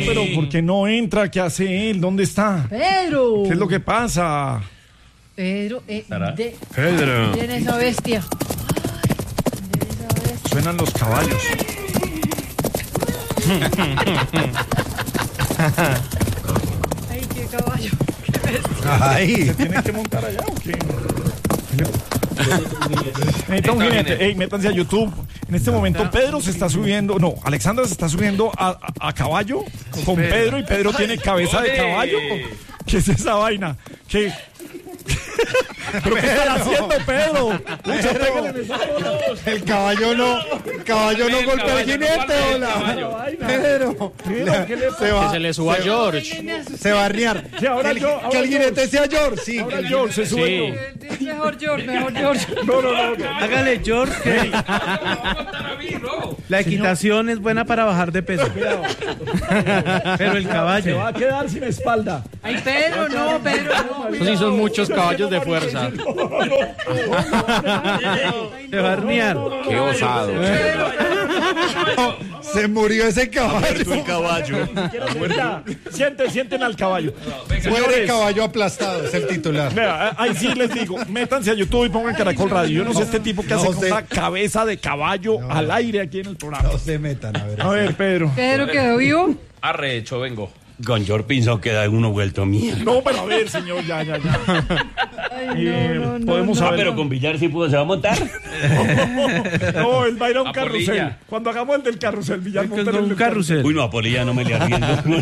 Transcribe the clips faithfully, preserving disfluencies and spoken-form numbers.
pero ¿por qué no entra? ¿Qué hace él? ¿Dónde está? Pedro. ¿Qué es lo que pasa? Pedro, eh, de... Pedro. Miren esa bestia. Miren esa bestia. Suenan los caballos. Ay, qué caballo. Ay. ¿Se tienen que montar allá o qué? Necesita un jinete. Ey, métanse a YouTube. En este momento Pedro se está subiendo, no, Alexandra se está subiendo a, a, a caballo con Pedro y Pedro tiene cabeza de caballo. ¿Qué es esa vaina? ¿Qué? ¿Pero qué están haciendo, Pedro? Mucha, pégale en esa bola. El caballo no, el caballo no golpea al jinete, hola. Pedro, ¿Qué le se va, Que se le suba a George. se va a arriar. Sí, ahora que el, yo, ahora que el George. jinete sea George, sí. Ahora que el George se Sí. sube. Es mejor George, mejor George. No, no, no. no. Hágale, George, que la equitación es buena para bajar de peso. Pero el Se caballo. va a quedar sin espalda. Ay, Pedro, no, Pedro, no. Eso sí son muchos caballos de fuerza. Se va a arnear. Qué osado. Se murió ese caballo. El caballo. Ya, sienten, sienten al caballo. Muere Señores, caballo aplastado, es el titular. vea, ahí sí les digo, métanse a YouTube y pongan Caracol Radio. Yo no sé este tipo que No hace con sé. una cabeza de caballo al aire aquí en el programa. No se metan, a ver. A ver, Pedro. Pedro quedó vivo. Arrecho, vengo. Con George Pinzón queda uno vuelto mierda. No, pero a ver, señor, ya, ya, ya. Ay, Eh, no, no, podemos no, Ah, saber. pero con Villar sí pudo, se va a montar. No, él va a ir a un A carrusel. Polilla. Cuando hagamos el del carrusel, Villar Es que monta es en el un del carrusel. Uy, no, a Polilla no me le arriendo.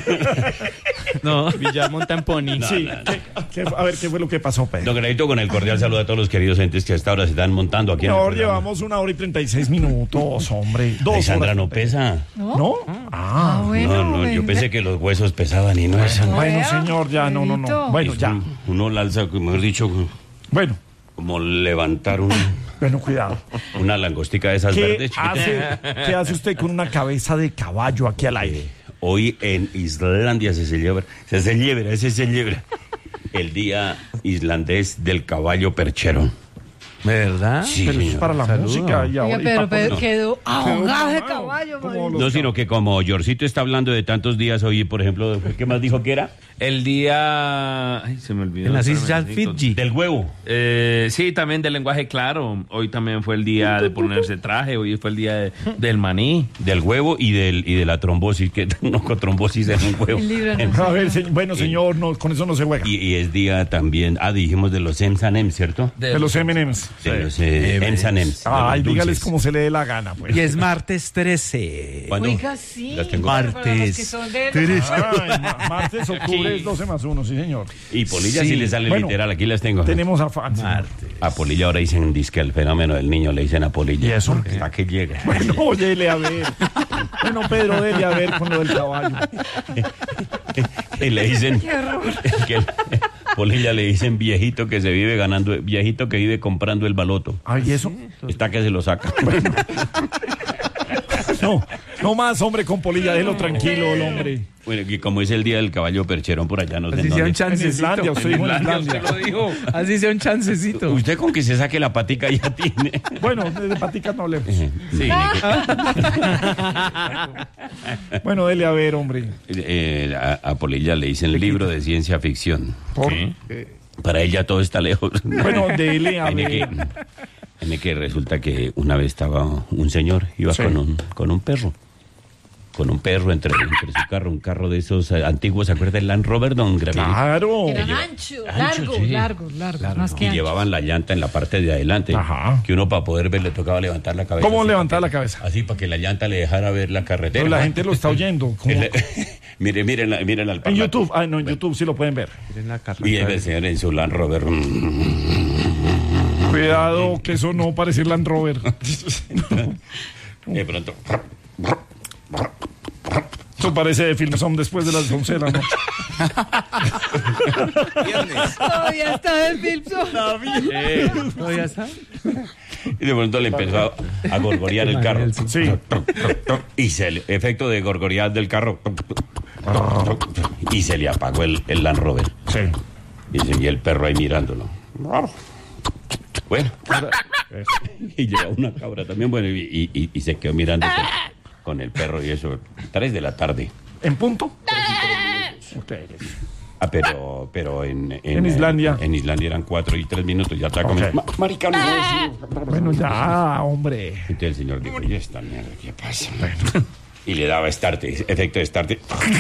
No. Villar monta en pony. Sí, ¿qué- qué- a ver, ¿qué fue lo que pasó, Pedro? Don Granito, con el cordial saludo a todos los queridos entes que hasta ahora se están montando aquí en el Ahora programa. llevamos una hora y treinta y seis minutos, hombre. Dos Alexandra horas. no pesa. ¿No? ¿No? Ah, bueno. No, no, yo venga. pensé que los huesos pesaban y no es. Bueno, Vea, señor, ya, no, no, no. Pedrito. Bueno, ya. Uno la alza, mejor dicho, Bueno, como levantar un- bueno, cuidado. una langostica de esas ¿Qué verdes chiquitas. hace, ¿Qué hace usted con una cabeza de caballo aquí al aire? Hoy en Islandia se celebra, se celebra, ese se celebra el Día Islandés del Caballo Percherón. ¿Verdad? Sí, Pero eso es señor. para la Saludo. música. Y ahora, Oiga, y pero pa- Pedro no. quedó ahogado de Quedó caballo, como madre. los No, sino que como Yorcito está hablando de tantos días hoy, por ejemplo, ¿qué más dijo que era? El día... Ay, se me olvidó. En las Espérame, Islas necesito- Fiji. Del huevo. Eh, sí, también del lenguaje claro. Hoy también fue el día de ponerse traje. Hoy fue el día de- del maní. Del huevo y del y de la trombosis, que no con trombosis en un huevo. El libro no A ver, se- bueno, señor, no, con eso no se juega. Y, y es día también, ah, dijimos de los Ems and Ems, ¿cierto? De los M and M's. De los eh, Ems and Ems. de Ay, los dígales dulces. como se le dé la gana, pues. Y es martes trece. ¿Cuándo? Oiga, sí. Las tengo. Para los Martes. que son de- Ay, ma- martes, octubre es doce más uno, sí, señor. Y Polilla sí, Sí. le sale Bueno, literal, aquí las tengo. Tenemos a Fancy. Martes. A Polilla ahora dicen disque el fenómeno del niño, le dicen a Polilla. ¿Y eso? ¿A qué llega? Bueno, dele a ver. Bueno, Pedro, dele a ver con lo del caballo. Y le dicen Qué horror. que Polilla le dicen viejito que se vive ganando, viejito que vive comprando el baloto. Ay, ¿y eso? Está que se lo saca. No, no más, hombre, con Polilla, déjelo tranquilo, el hombre. Bueno, y como es el día del caballo percherón por allá, no sé Así en sea un dónde. En chancecito. Islandia, usted dijo en Islandia, Islandia. usted lo dijo. Así sea un chancecito. Usted con que se saque la patica ya tiene. Bueno, de, de paticas no hablemos. Sí, ni Bueno, dele a ver, hombre. que- eh, a, a Polilla le dicen libro de ciencia ficción. Por- Para ella todo está lejos. Bueno, dele a Tiene que, ver. tiene que resulta que una vez estaba un señor, iba Sí. con un con un perro. Con un perro entre, entre su carro, un carro de esos eh, antiguos, ¿se acuerda del Land Rover, don Gravillo? Claro. Eran lleva- anchos, ancho, largos, sí. largos, largos, más que Y anchos. llevaban la llanta en la parte de adelante. Ajá. Que uno para poder ver le tocaba levantar la cabeza. ¿Cómo así levantar para la que- cabeza? Así para que la llanta le dejara ver la carretera. Pero la gente lo está oyendo. ¿Cómo? El- mire, miren, la- miren al En parlato. YouTube. Ah, no, en YouTube sí lo pueden ver. Miren la carrera. Y el señor en su Land Rover. Cuidado, que eso no parece Land Rover. De pronto. Eso parece de Film Son después de las once de la noche. Todavía está el Filpson. ¿Todavía está? Y de pronto le empezó a, a gorgorear el carro. Sí. Y se le, efecto de gorgorear del carro. Y se le apagó el, el Land Rover. Sí. Y seguía el perro ahí mirándolo. Bueno. Y llegó una cabra también, bueno, y, y- y se quedó mirando con, con el perro y eso. Tres de la tarde. ¿En punto? Ok. Ah, pero, pero en, En Islandia. En, Islandia eran cuatro y tres minutos. Ya está Ok. comiendo. Ma- Marica, no, no, no. Bueno, ya, hombre. Entonces el señor dijo, ¿y esta mierda qué pasa? Y le daba start, efecto de start.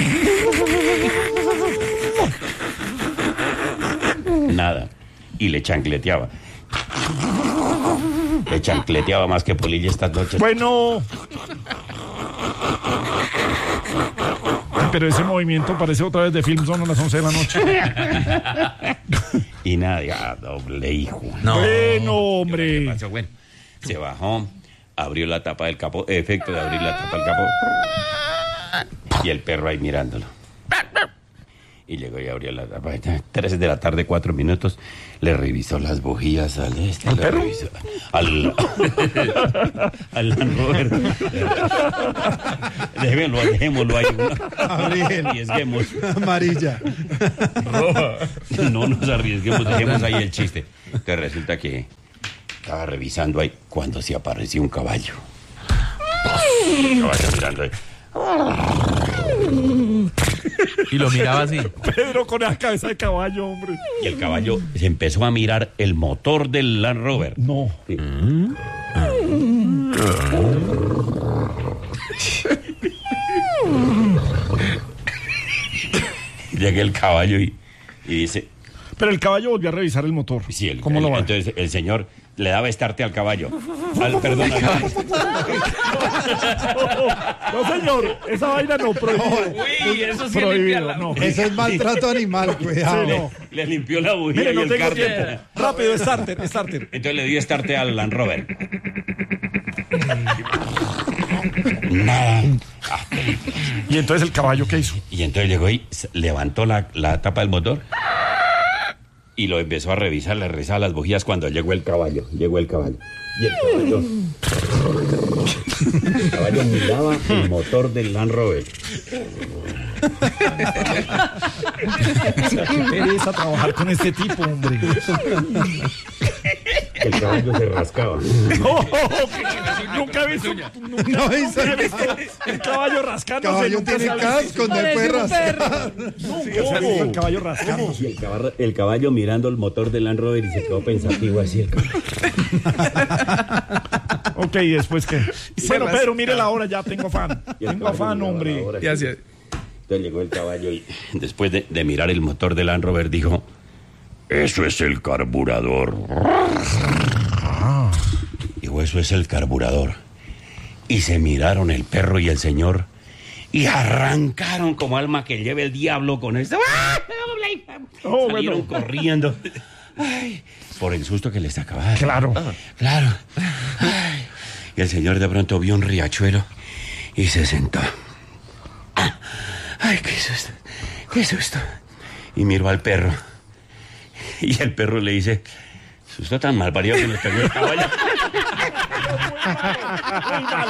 Nada. Y le chancleteaba. Le chancleteaba más que Polilla estas noches. Bueno. Pero ese movimiento parece otra vez de Film Zone a las once de la noche. Y nada, ya, doble hijo. No. Bueno, hombre. ¿Qué pasó? Bueno, se bajó, abrió la tapa del capó, efecto de abrir la tapa del capó. Y el perro ahí mirándolo. Y llegó y abrió la tapa. Tres de la tarde, cuatro minutos. Le revisó las bujías al este. ¿Al perro? Revisó, al al Land Rover. Déjenlo, dejémoslo ahí. Gabriel. Arriesguemos. Amarilla. No nos arriesguemos, dejemos ahí el chiste. Entonces resulta que estaba revisando ahí cuando se apareció un caballo. Un caballo mirando ahí. Y lo miraba así. Pedro con la cabeza de caballo, hombre. Y el caballo se empezó a mirar el motor del Land Rover. No. Sí. Llega el caballo y, y dice... Pero el caballo volvió a revisar el motor. Sí, el, ¿Cómo el- lo va? entonces el señor le daba estarte al caballo. Al, perdón, al caballo. No, señor, esa vaina no, prohibido. Uy, eso sí Prohibido, limpia la- no. Eso es maltrato animal, cuidado. Sí, no. Le limpió la bujía Mire, y no el tengo cárter. tiempo. Rápido, starter, starter. Entonces le dio estarte al Land Rover. Nada. Ah, Y entonces el caballo, ¿qué hizo? y entonces llegó y s- levantó la, la tapa del motor y lo empezó a revisar, le revisaba las bujías cuando llegó el caballo. Llegó el caballo. Y el caballo. El caballo miraba el motor del Land Rover. Qué pereza trabajar con este tipo, hombre. El caballo se rascaba. No, nunca he visto, nunca, No hizo he visto el caballo rascándose. Caballo nunca tiene se ha visto. casco, no puede Parece un rascar. perro. Nunca se ha visto el caballo rascándose. Y el caballo, el caballo mirando el motor del Land Rover y se quedó pensativo así el caballo. Ok, ¿y después qué? Bueno, Pedro, mire la hora, ya tengo afán. Y el Tengo caballo afán, miraba hombre. la hora. Y así es. Entonces llegó el caballo y después de, de mirar el motor del Land Rover dijo, eso es el carburador. Dijo, eso es el carburador. Y se miraron el perro y el señor y arrancaron como alma que lleve el diablo con esto. Oh, Salieron bueno. corriendo. Ay, por el susto que les acababa. Claro. Claro. Ay. Y el señor de pronto vio un riachuelo y se sentó. Ay, qué susto, qué susto. Y miró al perro. Y el perro le dice, susto tan mal parido que nos pegó el caballo.